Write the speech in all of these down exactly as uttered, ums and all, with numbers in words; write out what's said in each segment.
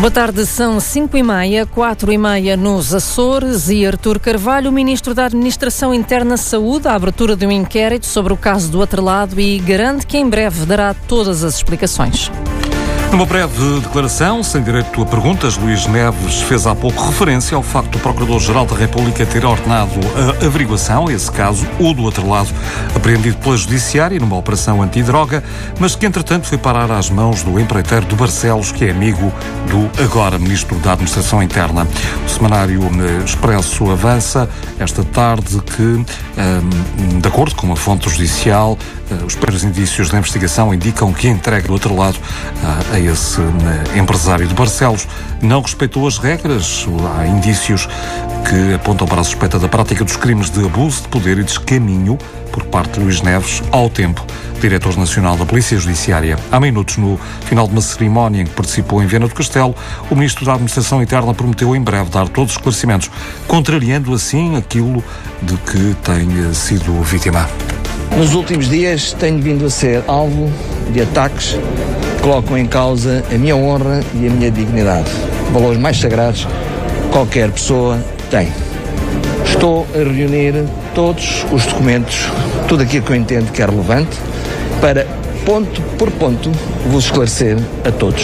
Boa tarde, são cinco e meia, quatro e meia nos Açores e Artur Carvalho, o Ministro da Administração Interna Saúde, a abertura de um inquérito sobre o caso do Atrelado e garante que em breve dará todas as explicações. Numa breve declaração, sem direito a perguntas, Luís Neves fez há pouco referência ao facto do Procurador-Geral da República ter ordenado a averiguação, esse caso, o do Atrelado, apreendido pela Judiciária numa operação antidroga, mas que, entretanto, foi parar às mãos do empreiteiro de Barcelos, que é amigo do agora Ministro da Administração Interna. O Semanário Expresso avança esta tarde que, de acordo com uma fonte judicial, os primeiros indícios da investigação indicam que a entrega do Atrelado a esse empresário de Barcelos não respeitou as regras. Há indícios que apontam para a suspeita da prática dos crimes de abuso de poder e descaminho por parte de Luís Neves, ao tempo Diretor Nacional da Polícia Judiciária. Há minutos, no final de uma cerimónia em que participou em Viana do Castelo, o Ministro da Administração Interna prometeu em breve dar todos os esclarecimentos, contrariando assim aquilo de que tem sido vítima. Nos últimos dias tenho vindo a ser alvo de ataques que colocam em causa a minha honra e a minha dignidade, valores mais sagrados que qualquer pessoa tem. Estou a reunir todos os documentos, tudo aquilo que eu entendo que é relevante, para, ponto por ponto, vos esclarecer a todos.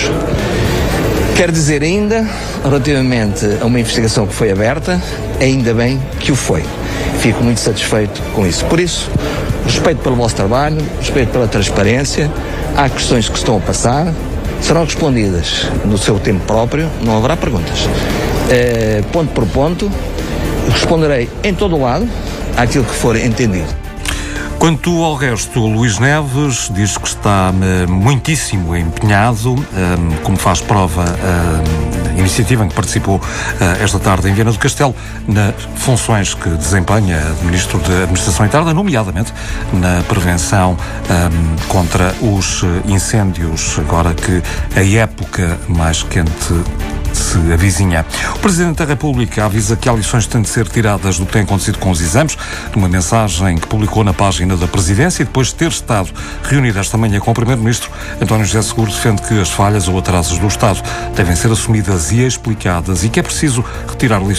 Quero dizer ainda, relativamente a uma investigação que foi aberta, ainda bem que o foi. Fico muito satisfeito com isso. Por isso, respeito pelo vosso trabalho, respeito pela transparência. Há questões que estão a passar, serão respondidas no seu tempo próprio, não haverá perguntas. Uh, ponto por ponto, responderei em todo o lado àquilo que for entendido. Quanto ao resto, Luís Neves diz que está uh, muitíssimo empenhado, uh, como faz prova uh, a iniciativa em que participou uh, esta tarde em Viana do Castelo, nas funções que desempenha de Ministro da Administração Interna, nomeadamente na prevenção um, contra os incêndios, agora que a época mais quente se avizinha. O Presidente da República avisa que há lições que têm de ser tiradas do que tem acontecido com os exames, numa mensagem que publicou na página da Presidência, e depois de ter estado reunido esta manhã com o Primeiro-Ministro, António José Seguro defende que as falhas ou atrasos do Estado devem ser assumidas e explicadas e que é preciso retirar lições